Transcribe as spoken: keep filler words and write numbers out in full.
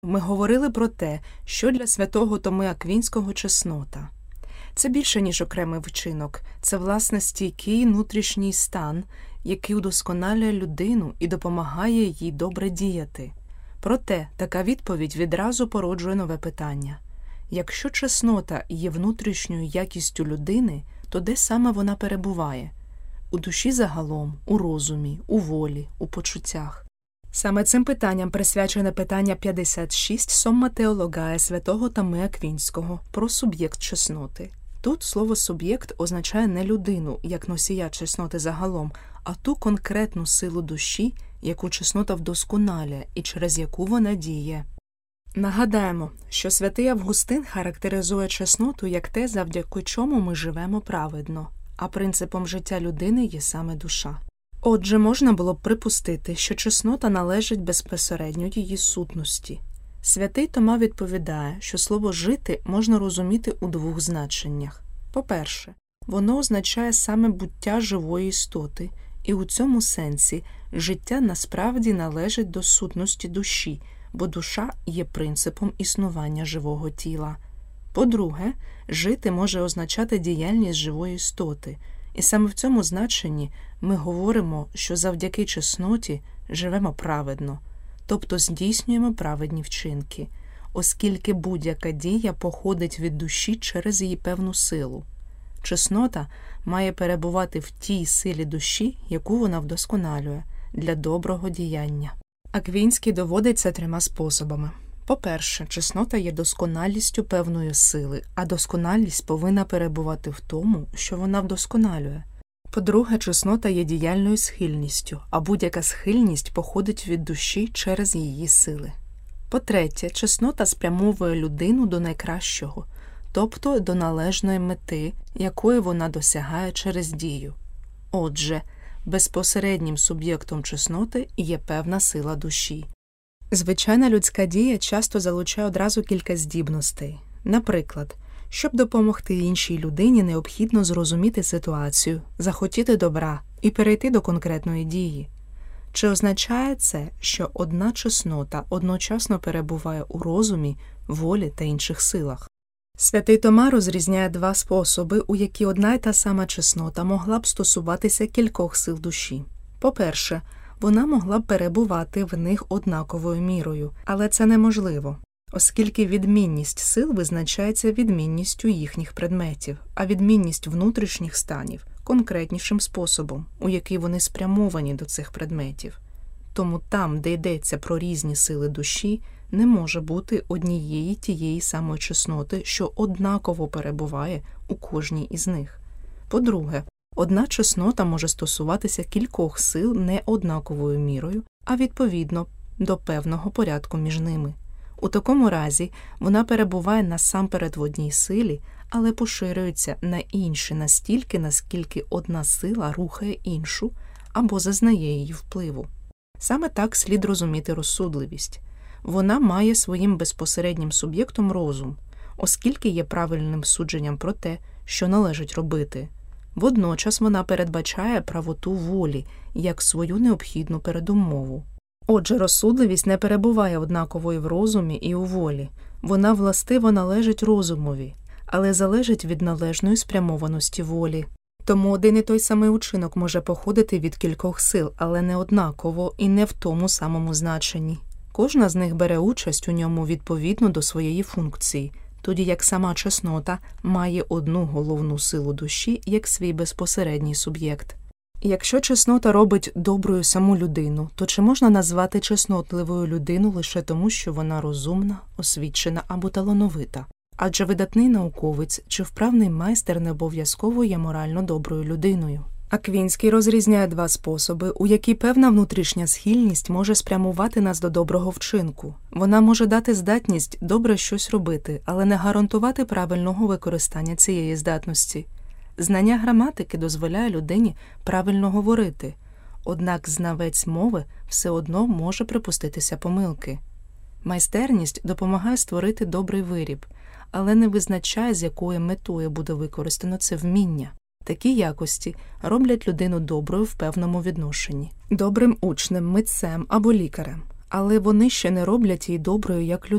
Ми говорили про те, що для святого Томи Аквінського чеснота. Це більше, ніж окремий вчинок. Це, власне, стійкий внутрішній стан, який удосконалює людину і допомагає їй добре діяти. Проте, така відповідь відразу породжує нове питання. Якщо чеснота є внутрішньою якістю людини, то де саме вона перебуває? У душі загалом, у розумі, у волі, у почуттях. Саме цим питанням присвячене питання п'ятдесят шість Somma Theologiae святого Томи Аквінського про суб'єкт чесноти. Тут слово «суб'єкт» означає не людину, як носія чесноти загалом, а ту конкретну силу душі, яку чеснота вдосконалює і через яку вона діє. Нагадаємо, що святий Августин характеризує чесноту як те, завдяки чому ми живемо праведно, а принципом життя людини є саме душа. Отже, можна було б припустити, що чеснота належить безпосередньо її сутності. Святий Тома відповідає, що слово «жити» можна розуміти у двох значеннях. По-перше, воно означає саме буття живої істоти, і у цьому сенсі життя насправді належить до сутності душі, бо душа є принципом існування живого тіла. По-друге, жити може означати діяльність живої істоти, і саме в цьому значенні ми говоримо, що завдяки чесноті живемо праведно, тобто здійснюємо праведні вчинки, оскільки будь-яка дія походить від душі через її певну силу. Чеснота має перебувати в тій силі душі, яку вона вдосконалює, для доброго діяння. Аквінський доводить це трьома способами. По-перше, чеснота є досконалістю певної сили, а досконалість повинна перебувати в тому, що вона вдосконалює. По-друге, чеснота є діяльною схильністю, а будь-яка схильність походить від душі через її сили. По-третє, чеснота спрямовує людину до найкращого, тобто до належної мети, якої вона досягає через дію. Отже, безпосереднім суб'єктом чесноти є певна сила душі. Звичайна людська дія часто залучає одразу кілька здібностей. Наприклад, щоб допомогти іншій людині, необхідно зрозуміти ситуацію, захотіти добра і перейти до конкретної дії. Чи означає це, що одна чеснота одночасно перебуває у розумі, волі та інших силах? Святий Тома розрізняє два способи, у які одна й та сама чеснота могла б стосуватися кількох сил душі. По-перше, вона могла б перебувати в них однаковою мірою, але це неможливо, оскільки відмінність сил визначається відмінністю їхніх предметів, а відмінність внутрішніх станів – конкретнішим способом, у який вони спрямовані до цих предметів. Тому там, де йдеться про різні сили душі, не може бути однієї тієї самої чесноти, що однаково перебуває у кожній із них. По-друге, одна чеснота може стосуватися кількох сил не однаковою мірою, а відповідно до певного порядку між ними. У такому разі вона перебуває насамперед в одній силі, але поширюється на інші настільки, наскільки одна сила рухає іншу або зазнає її впливу. Саме так слід розуміти розсудливість. Вона має своїм безпосереднім суб'єктом розум, оскільки є правильним судженням про те, що належить робити. Водночас вона передбачає правоту волі як свою необхідну передумову. Отже, розсудливість не перебуває однаково і в розумі, і у волі. Вона властиво належить розумові, але залежить від належної спрямованості волі. Тому один і той самий учинок може походити від кількох сил, але не однаково і не в тому самому значенні. Кожна з них бере участь у ньому відповідно до своєї функції, тоді як сама чеснота має одну головну силу душі як свій безпосередній суб'єкт. Якщо чеснота робить доброю саму людину, то чи можна назвати чеснотливою людину лише тому, що вона розумна, освічена або талановита? Адже видатний науковець чи вправний майстер не обов'язково є морально доброю людиною. Аквінський розрізняє два способи, у які певна внутрішня схильність може спрямувати нас до доброго вчинку. Вона може дати здатність добре щось робити, але не гарантувати правильного використання цієї здатності. Знання граматики дозволяє людині правильно говорити, однак знавець мови все одно може припуститися помилки. Майстерність допомагає створити добрий виріб, але не визначає, з якою метою буде використано це вміння. Такі якості роблять людину доброю в певному відношенні, добрим учнем, митцем або лікарем, але вони ще не роблять її доброю як людиною.